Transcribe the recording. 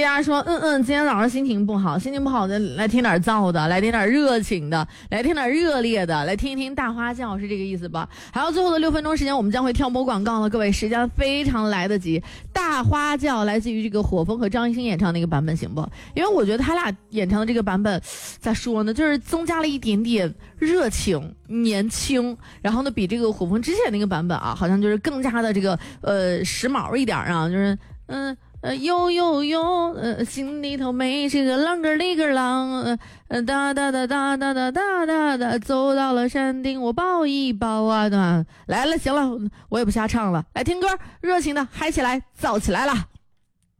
家说，今天早上心情不好的，来听点燥的，来听点热情的，来听点热烈的，来听一听大花轿，是这个意思吧？还有最后的6分钟时间，我们将会跳播广告了，各位时间非常来得及。大花轿来自于这个火风和张艺兴演唱的一个版本，行不？因为我觉得他俩演唱的这个版本，咋说呢，就是增加了一点点热情、年轻，然后呢，比这个火风之前那个版本啊，好像就是更加的这个时髦一点啊，就是心里头没是个啷个里个啷，哒哒哒哒哒哒哒哒哒，走到了山顶我抱一抱啊，对吧？来了，行了，我也不瞎唱了，来听歌，热情的嗨起来，燥起来了。